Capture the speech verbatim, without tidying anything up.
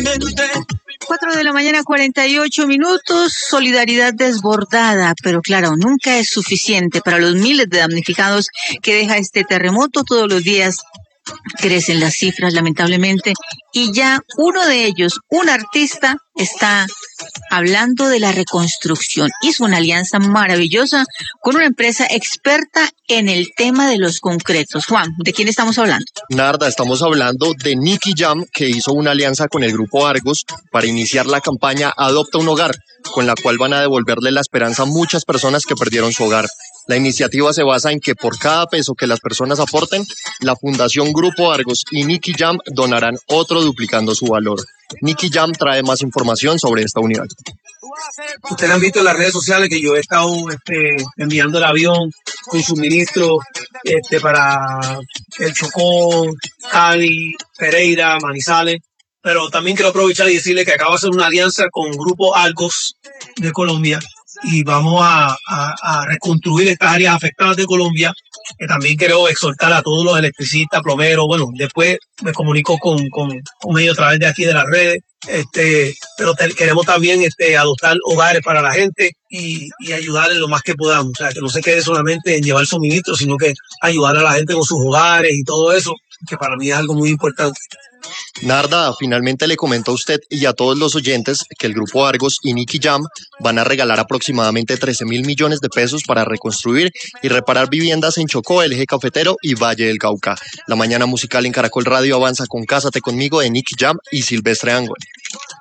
Cuatro de la mañana, cuarenta y ocho minutos, solidaridad desbordada, pero claro, nunca es suficiente para los miles de damnificados que deja este terremoto. Todos los días crecen las cifras, lamentablemente, y ya uno de ellos, un artista, está hablando de la reconstrucción. Hizo una alianza maravillosa con una empresa experta en el tema de los concretos. Juan, ¿de quién estamos hablando? Narda, estamos hablando de Nicky Jam, que hizo una alianza con el grupo Argos para iniciar la campaña Adopta un Hogar, con la cual van a devolverle la esperanza a muchas personas que perdieron su hogar. La iniciativa se basa en que por cada peso que las personas aporten, la Fundación Grupo Argos y Nicky Jam donarán otro duplicando su valor. Nicky Jam trae más información sobre esta unidad. Ustedes han visto en las redes sociales que yo he estado este, enviando el avión con suministros este, para el Chocó, Cali, Pereira, Manizales. Pero también quiero aprovechar y decirle que acabo de hacer una alianza con Grupo Argos de Colombia y vamos a, a, a reconstruir estas áreas afectadas de Colombia. Que también quiero exhortar a todos los electricistas, plomeros. Bueno, después me comunico con, con, con ellos a través de aquí de las redes. Este, pero te, queremos también este, adoptar hogares para la gente y, y ayudarles lo más que podamos. O sea, que no se quede solamente en llevar suministros, sino que ayudar a la gente con sus hogares y todo eso, que para mí es algo muy importante. Narda, finalmente le comento a usted y a todos los oyentes que el Grupo Argos y Nicky Jam van a regalar aproximadamente trece mil millones de pesos para reconstruir y reparar viviendas en Chocó, el Eje Cafetero y Valle del Cauca. La mañana musical en Caracol Radio avanza con Cásate Conmigo de Nicky Jam y Silvestre Angol.